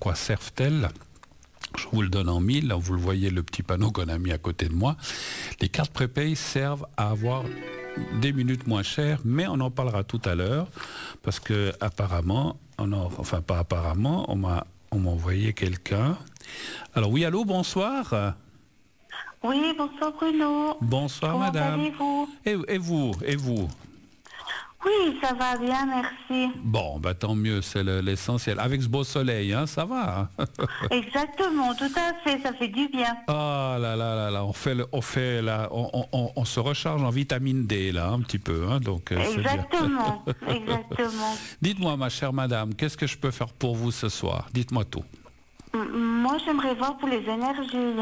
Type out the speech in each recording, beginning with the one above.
crois, Serftel. Je vous le donne en 1000, là, vous le voyez, le petit panneau qu'on a mis à côté de moi. Les cartes prépay servent à avoir des minutes moins chères, mais on en parlera tout à l'heure, parce que apparemment, enfin pas apparemment, on m'a envoyé quelqu'un. Alors oui, allô, bonsoir. Oui, bonsoir Bruno. Bonsoir Comment madame. allez-vous? Et vous? Oui, ça va bien, merci. Bon, bah tant mieux, c'est l'essentiel. Avec ce beau soleil, hein, ça va. Hein. Exactement, tout à fait, ça fait du bien. Ah là là là là, on se recharge en vitamine D là un petit peu, hein, donc Exactement, c'est bien. exactement. Dites-moi, ma chère madame, qu'est-ce que je peux faire pour vous ce soir? Dites-moi tout. Moi, j'aimerais voir pour les énergies.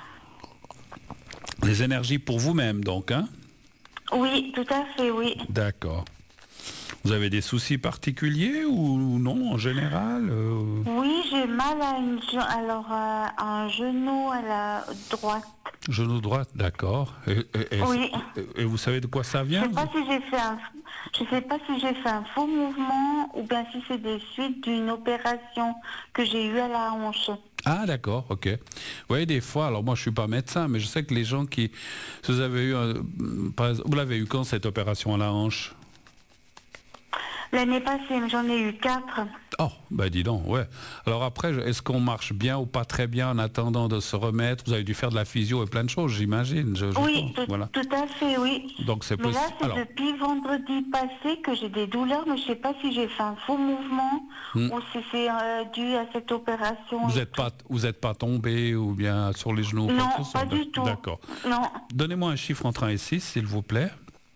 Les énergies pour vous-même, donc, hein? Oui, tout à fait, oui. D'accord. Vous avez des soucis particuliers ou non, en général Oui, j'ai mal à un genou à la droite. Genou droit, d'accord. Oui. Et vous savez de quoi ça vient? Je sais pas si j'ai fait un faux mouvement ou bien si c'est des suites d'une opération que j'ai eue à la hanche. Ah d'accord, ok. Oui, des fois, alors moi je suis pas médecin, mais je sais que les gens qui... Vous avez eu, par exemple, vous l'avez eu quand cette opération à la hanche? L'année passée, j'en ai eu 4. Oh, bah dis donc, ouais. Alors après, est-ce qu'on marche bien ou pas très bien en attendant de se remettre? Vous avez dû faire de la physio et plein de choses, j'imagine. Oui, voilà. tout à fait, oui. Donc c'est Mais possible. là, c'est depuis vendredi passé que j'ai des douleurs, mais je sais pas si j'ai fait un faux mouvement ou si c'est dû à cette opération. Vous êtes pas tombé ou bien sur les genoux? Non, pas du tout. D'accord. Non. Donnez-moi un chiffre entre 1 et 6, s'il vous plaît.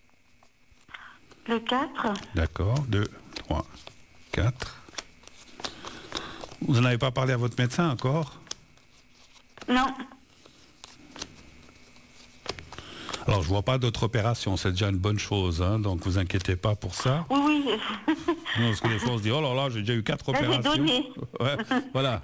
Le 4. D'accord, 2, 3, 4. Vous n'en avez pas parlé à votre médecin encore? Non. Alors, je vois pas d'autres opérations, c'est déjà une bonne chose, hein, donc vous inquiétez pas pour ça. Oui. Non, parce que des fois, on se dit, oh là là, j'ai déjà eu 4 opérations. J'ai donné. Ouais, voilà.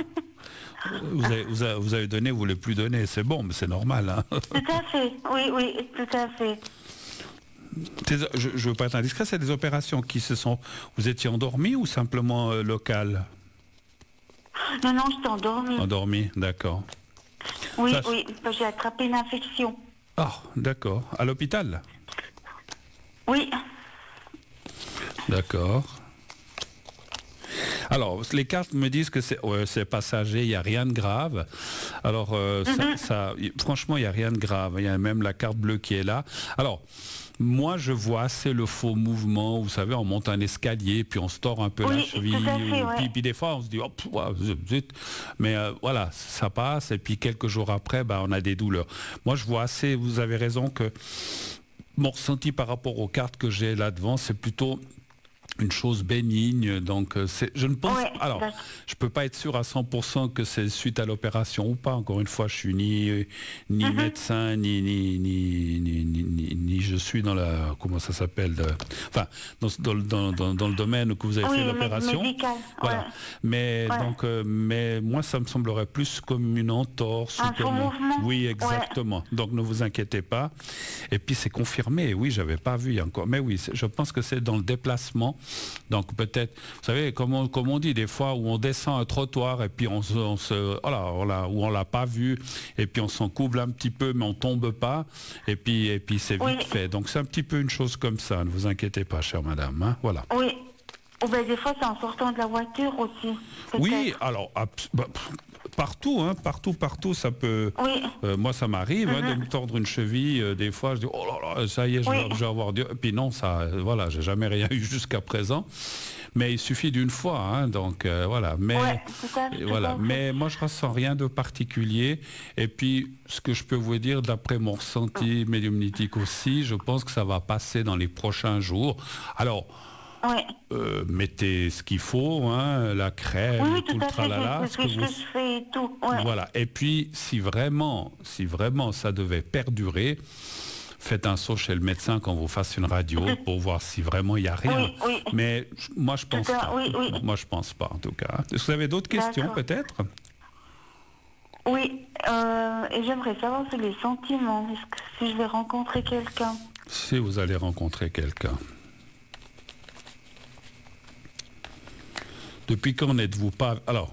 Vous avez donné, vous voulez plus donner, c'est bon, mais c'est normal. Hein. Tout à fait, oui, tout à fait. Je ne veux pas être indiscret, c'est des opérations qui se sont... Vous étiez endormi ou simplement local? Non, j'étais endormie. Endormi, d'accord. Oui, j'ai attrapé une infection. Ah, d'accord. À l'hôpital? Oui. D'accord. Alors, les cartes me disent que c'est passager, il n'y a rien de grave. Alors, franchement, il n'y a rien de grave. Il y a même la carte bleue qui est là. Alors, moi, je vois assez le faux mouvement. Vous savez, on monte un escalier, puis on se tord un peu la cheville. Puis des fois, on se dit, oh, zut. Mais voilà, ça passe. Et puis quelques jours après, on a des douleurs. Moi, je vois assez, vous avez raison, que mon ressenti par rapport aux cartes que j'ai là devant, c'est plutôt une chose bénigne, donc je ne pense... alors, je peux pas être sûr à 100% que c'est suite à l'opération ou pas. Encore une fois, je suis ni médecin, ni je suis dans la... Comment ça s'appelle enfin, dans le domaine que vous avez fait l'opération. Médical. Voilà. Mais mais moi, ça me semblerait plus comme une entorse. Un faux mouvement. Oui, exactement. Donc, ne vous inquiétez pas. Et puis, c'est confirmé. Oui, j'avais pas vu encore. Mais oui, je pense que c'est dans le déplacement. Donc peut-être, vous savez, comme on dit des fois, où on descend un trottoir et puis où on l'a pas vu et puis on s'en couvre un petit peu mais on tombe pas et puis c'est vite fait. Donc c'est un petit peu une chose comme ça. Ne vous inquiétez pas, chère madame. Hein, voilà. Oui. Ou bien des fois c'est en sortant de la voiture aussi. Oui, alors partout, hein, partout, ça peut... Oui. moi, ça m'arrive de me tordre une cheville. Des fois, je dis, oh là là, ça y est, je vais avoir... Et puis non, ça, voilà, j'ai jamais rien eu jusqu'à présent. Mais il suffit d'une fois, hein, donc voilà. Mais, mais moi, je ressens rien de particulier. Et puis, ce que je peux vous dire, d'après mon ressenti médiumnitique aussi, je pense que ça va passer dans les prochains jours. Alors... mettez ce qu'il faut, hein, la crème, tout le tralala. C'est ce que je fais et tout. Voilà. Et puis, si vraiment ça devait perdurer, faites un saut chez le médecin quand vous fassiez une radio pour voir si vraiment il n'y a rien. Mais moi, je pense pas. Moi, je pense pas, en tout cas. Est-ce que vous avez d'autres questions, peut-être? Oui. Et j'aimerais savoir sur les sentiments. Est-ce que si je vais rencontrer quelqu'un? Si vous allez rencontrer quelqu'un. Depuis quand n'êtes-vous pas... Alors,